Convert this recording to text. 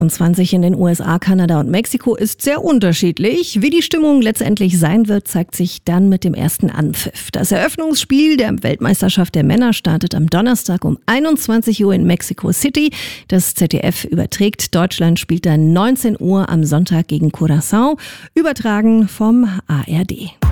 20 in den USA, Kanada und Mexiko ist sehr unterschiedlich. Wie die Stimmung letztendlich sein wird, zeigt sich dann mit dem ersten Anpfiff. Das Eröffnungsspiel der Weltmeisterschaft der Männer startet am Donnerstag um 21 Uhr in Mexico City. Das ZDF überträgt. Deutschland spielt dann 19 Uhr am Sonntag gegen Curaçao, übertragen vom ARD.